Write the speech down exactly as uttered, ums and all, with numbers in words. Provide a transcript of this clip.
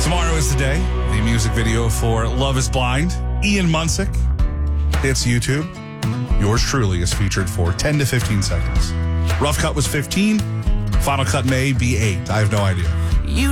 Tomorrow is the day. The music video for Love is Blind. Ian Munsick hits YouTube. Yours truly is featured for ten to fifteen seconds. Rough cut was fifteen. Final cut may be eight. I have no idea.